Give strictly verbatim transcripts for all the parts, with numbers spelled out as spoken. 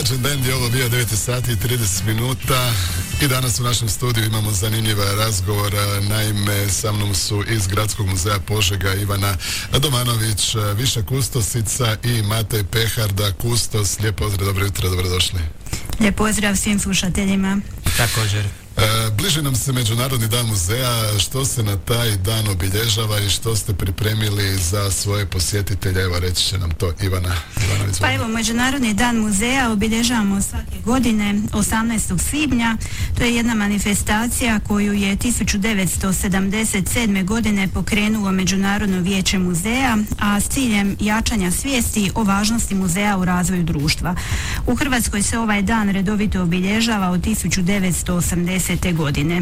Imagine Band je ovo bio devet sati i trideset minuta i danas u našem studiju imamo zanimljiv razgovor. Naime, sa mnom su iz Gradskog muzeja Požega Ivana Domanović, viša kustosica, i Matej Peharda, kustos. Lijep pozdrav, dobro jutro, dobrodošli. Lijep pozdrav svim slušateljima. Također. E, bliži nam se Međunarodni dan muzeja. Što se na taj dan obilježava i što ste pripremili za svoje posjetitelje? Evo, reći će nam to Ivana. Ivana, pa evo, Međunarodni dan muzeja obilježavamo svake godine osamnaestog svibnja. To je jedna manifestacija koju je tisuću devetsto sedamdeset sedme. godine pokrenulo Međunarodno vijeće muzeja, a s ciljem jačanja svijesti o važnosti muzeja u razvoju društva. U Hrvatskoj se ovaj dan redovito obilježava od tisuću devetsto osamdesete. godine.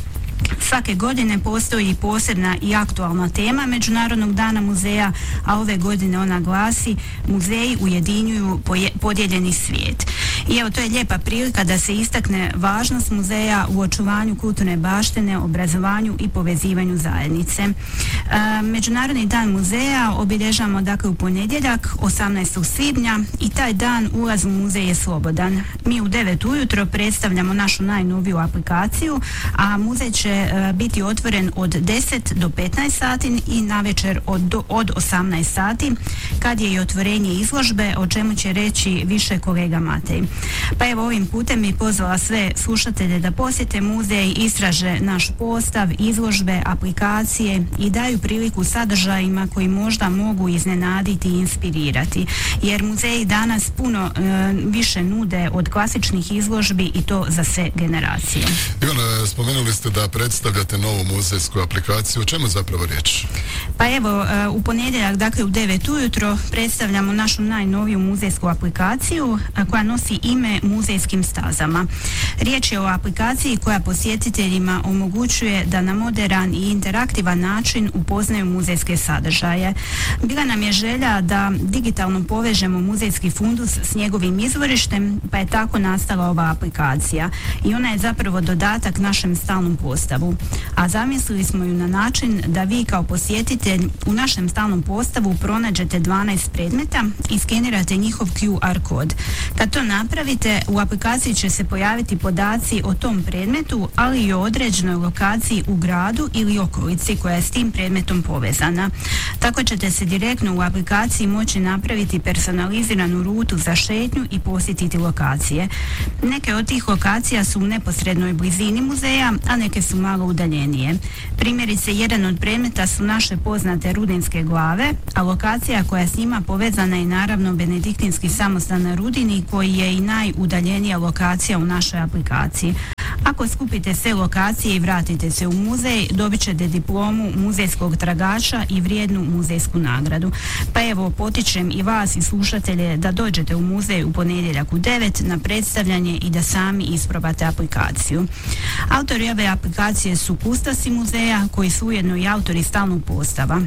Svake godine postoji posebna i aktualna tema Međunarodnog dana muzeja, a ove godine ona glasi: muzeji ujedinjuju podijeljeni svijet. I evo, to je lijepa prilika da se istakne važnost muzeja u očuvanju kulturne baštine, obrazovanju i povezivanju zajednice. E, Međunarodni dan muzeja obilježavamo dakle u ponedjeljak, osamnaestog svibnja, i taj dan ulaz u muzej je slobodan. Mi u devet ujutro predstavljamo našu najnoviju aplikaciju, a muzej će e, biti otvoren od deset do petnaest sati i navečer od, do, od osamnaest sati, kad je i otvorenje izložbe, o čemu će reći više kolega Matej. Pa evo, ovim putem bi pozvala sve slušatelje da posjete muzej, istraže naš postav, izložbe, aplikacije i daju priliku sadržajima koji možda mogu iznenaditi i inspirirati, jer muzeji danas puno e, više nude od klasičnih izložbi, i to za sve generacije. Ivana, spomenuli ste da predstavljate novu muzejsku aplikaciju. O čemu zapravo riječ? Pa evo, e, u ponedjeljak, dakle u devet ujutro, predstavljamo našu najnoviju muzejsku aplikaciju a, koja nosi ime Muzejskim stazama. Riječ je o aplikaciji koja posjetiteljima omogućuje da na moderan i interaktivan način upoznaju muzejske sadržaje. Bila nam je želja da digitalno povežemo muzejski fundus s njegovim izvorištem, pa je tako nastala ova aplikacija, i ona je zapravo dodatak našem stalnom postavu. A zamislili smo ju na način da vi kao posjetitelj u našem stalnom postavu pronađete dvanaest predmeta i skenirate njihov Q R kod. Kad to napravite, u aplikaciji će se pojaviti podaci o tom predmetu, ali i o određenoj lokaciji u gradu ili okolici koja je s tim predmetom povezana. Tako ćete se direktno u aplikaciji moći napraviti personaliziranu rutu za šetnju i posjetiti lokacije. Neke od tih lokacija su u neposrednoj blizini muzeja, a neke su malo udaljenije. Primjerice, jedan od predmeta su naše poznate Rudinske glave, a lokacija koja je s njima povezana je naravno Benediktinski samostan na Rudini, koji je i najudaljenija lokacija u našoj aplikaciji. Ako skupite sve lokacije i vratite se u muzej, dobit ćete diplomu muzejskog tragača i vrijednu muzejsku nagradu. Pa evo, potičem i vas i slušatelje da dođete u muzej u ponedjeljak u devet na predstavljanje i da sami isprobate aplikaciju. Autori ove aplikacije su kustosi muzeja, koji su ujedno i autori stalnog postava,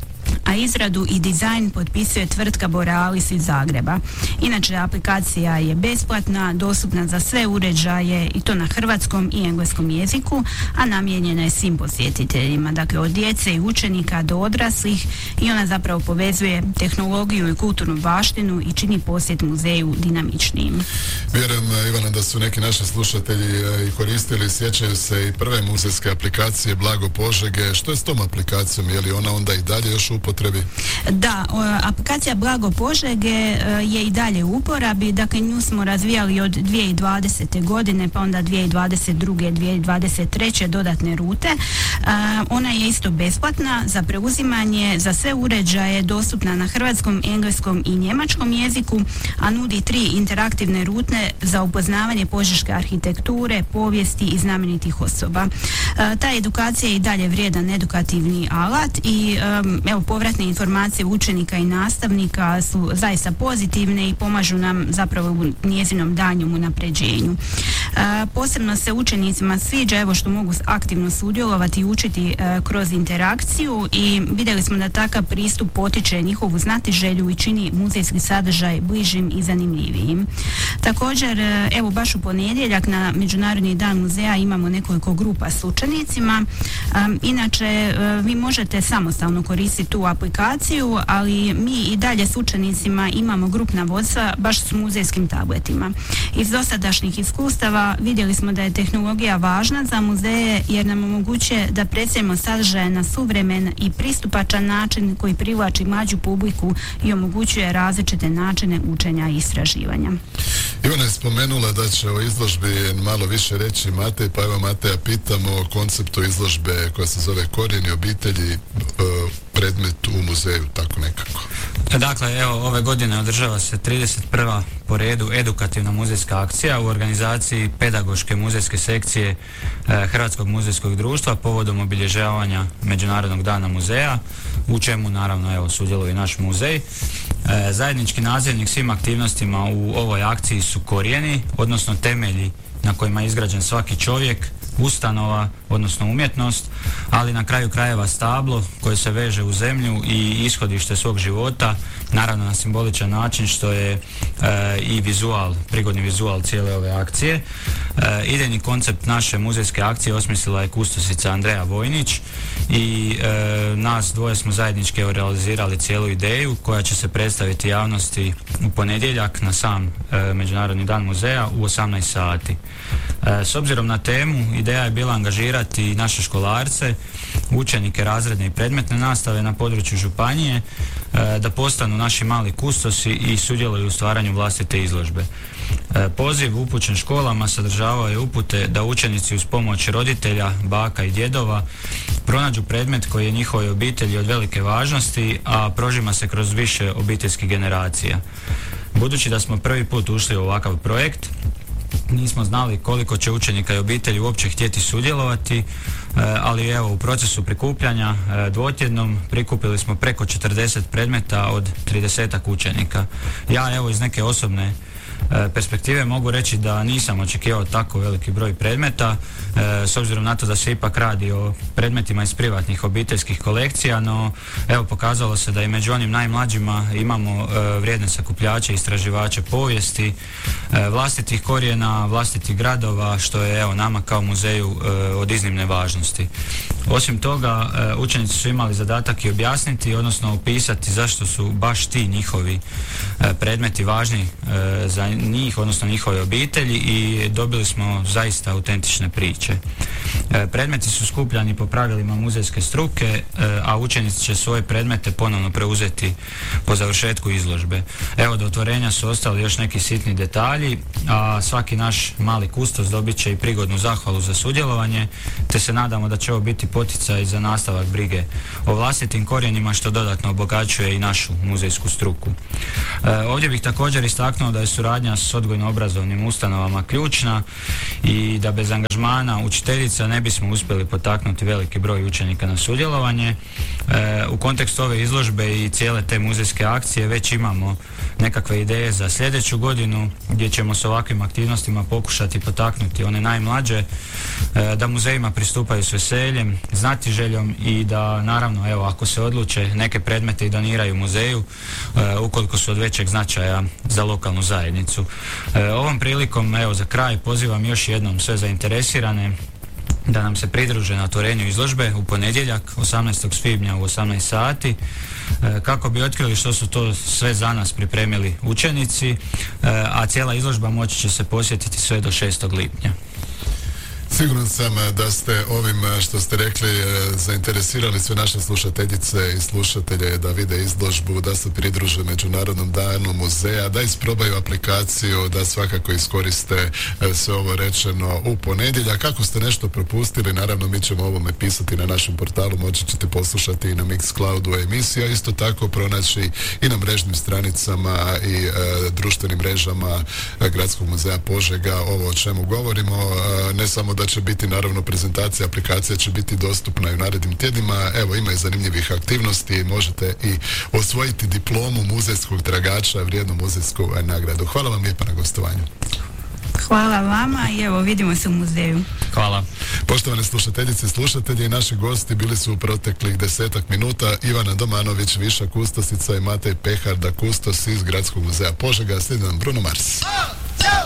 a izradu i dizajn potpisuje tvrtka Borealis iz Zagreba. Inače, aplikacija je besplatna, dostupna za sve uređaje, i to na hrvatskom i engleskom jeziku, a namijenjena je svim posjetiteljima, dakle od djece i učenika do odraslih, i ona zapravo povezuje tehnologiju i kulturnu baštinu i čini posjet muzeju dinamičnijim. Vjerujem, Ivana, da su neki naši slušatelji i koristili, sjećaju se i prve muzejske aplikacije Blago Požege. Što je s tom aplikacijom? Je li ona onda i dalje još u upotrebi? Da, o, aplikacija Blago Požege e, je i dalje u uporabi. Dakle, nju smo razvijali od dvije tisuće dvadesete. godine, pa onda dvije tisuće dvadeset druge. dvije tisuće dvadeset treće. dodatne rute. E, ona je isto besplatna za preuzimanje za sve uređaje, dostupna na hrvatskom, engleskom i njemačkom jeziku, a nudi tri interaktivne rute za upoznavanje požeške arhitekture, povijesti i znamenitih osoba. E, ta edukacija je i dalje vrijedan edukativni alat, i e, evo, povratne informacije učenika i nastavnika su zaista pozitivne i pomažu nam zapravo u njezinom daljnjem unapređenju. E, posebno se učenicima sviđa evo što mogu aktivno sudjelovati i učiti e, kroz interakciju, i vidjeli smo da takav pristup potiče njihovu znatiželju i čini muzejski sadržaj bližim i zanimljivijim. Također, evo baš u ponedjeljak na Međunarodni dan muzeja imamo nekoliko grupa s učenicima. Inače, vi možete samostalno koristiti tu aplikaciju, ali mi i dalje s učenicima imamo grupna vodstva baš s muzejskim tabletima. Iz dosadašnjih iskustava vidjeli smo da je tehnologija važna za muzeje jer nam omogućuje da predstavimo sadržaje na suvremen i pristupačan način koji privlači mlađu publiku i omogućuje različite načine učenja i istraživanja. Ivana je spomenula da će o izložbi malo više reći Matej, pa evo Mateja pitamo o konceptu izložbe koja se zove Korijeni obitelji, predmet u muzeju, tako nekako. Dakle, evo, ove godine održava se trideset prva po redu edukativna muzejska akcija u organizaciji pedagoške muzejske sekcije e, Hrvatskog muzejskog društva povodom obilježavanja Međunarodnog dana muzeja, u čemu naravno evo sudjeluje i naš muzej. E, zajednički nazivnik svim aktivnostima u ovoj akciji su korijeni, odnosno temelji na kojima je izgrađen svaki čovjek, ustanova, odnosno umjetnost, ali na kraju krajeva stablo koje se veže u zemlju i ishodište svog života, naravno na simboličan način što je e, i vizual, prigodni vizual cijele ove akcije. E, idejni koncept naše muzejske akcije osmislila je kustosica Andreja Vojnić i e, nas dvoje smo zajednički realizirali cijelu ideju koja će se predstaviti javnosti u ponedjeljak na sam e, Međunarodni dan muzeja u osamnaest sati. E, s obzirom na temu, ideja je bila angažirati naše školarce, učenike razredne i predmetne nastave na području županije, e, da postanu naši mali kustosi i sudjeluju u stvaranju vlastite izložbe. E, poziv upućen školama sadržavao je upute da učenici uz pomoć roditelja, baka i djedova pronađu predmet koji je njihovoj obitelji od velike važnosti, a prožima se kroz više obiteljskih generacija. Budući da smo prvi put ušli u ovakav projekt, nismo znali koliko će učenika i obitelji uopće htjeti sudjelovati, ali evo u procesu prikupljanja dvotjednom prikupili smo preko četrdeset predmeta od tridesetak učenika. Ja evo iz neke osobne perspektive mogu reći da nisam očekivao tako veliki broj predmeta, e, s obzirom na to da se ipak radi o predmetima iz privatnih obiteljskih kolekcija, no evo pokazalo se da i među onim najmlađima imamo e, vrijedne sakupljače, istraživače povijesti, e, vlastitih korijena, vlastitih gradova, što je evo nama kao muzeju e, od iznimne važnosti. Osim toga, e, učenici su imali zadatak i objasniti, odnosno opisati zašto su baš ti njihovi e, predmeti važni e, za njih, odnosno njihove obitelji, i dobili smo zaista autentične priče. E, predmeti su skupljani po pravilima muzejske struke, e, a učenici će svoje predmete ponovno preuzeti po završetku izložbe. Evo, do otvorenja su ostali još neki sitni detalji, a svaki naš mali kustos dobit će i prigodnu zahvalu za sudjelovanje, te se nadamo da će ovo biti poticaj za nastavak brige o vlastitim korijenima, što dodatno obogaćuje i našu muzejsku struku. E, ovdje bih također istaknuo da je suradnja s odgojno-obrazovnim ustanovama ključna i da bez angažmana učiteljica ne bismo uspjeli potaknuti veliki broj učenika na sudjelovanje. E, u kontekstu ove izložbe i cijele te muzejske akcije već imamo nekakve ideje za sljedeću godinu, gdje ćemo s ovakvim aktivnostima pokušati potaknuti one najmlađe e, da muzejima pristupaju s veseljem, znatiželjom i da naravno evo ako se odluče neke predmete i doniraju muzeju e, ukoliko su od većeg značaja za lokalnu zajednicu. E, ovom prilikom evo za kraj pozivam još jednom sve zainteresirane da nam se pridruže na otvorenju izložbe u ponedjeljak osamnaestog svibnja u osamnaest sati, e, kako bi otkrili što su to sve za nas pripremili učenici, e, a cijela izložba moći će se posjetiti sve do šestog lipnja. Siguran sam da ste ovim što ste rekli zainteresirali sve naše slušateljice i slušatelje da vide izložbu, da se pridruže Međunarodnom danu muzeja, da isprobaju aplikaciju, da svakako iskoriste sve ovo rečeno u ponedjeljak. Kako ste nešto propustili, naravno mi ćemo ovome pisati na našem portalu, moći ćete poslušati i na Mixcloudu emisija, isto tako pronaći i na mrežnim stranicama i e, društvenim mrežama Gradskog muzeja Požega ovo o čemu govorimo, e, ne samo da će biti naravno prezentacija, aplikacija će biti dostupna i u narednim tjednima. Evo, ima i zanimljivih aktivnosti, možete i osvojiti diplomu muzejskog tragača, vrijednu muzejsku nagradu. Hvala vam lijepa na gostovanju. Hvala vama i evo vidimo se u muzeju. Hvala. Poštovane slušateljice i slušatelji, i naši gosti bili su u proteklih desetak minuta Ivana Domanović, viša kustosica, i Matej Pehar, da kustos iz Gradskog muzeja Požega. Slijedi nam Bruno Mars.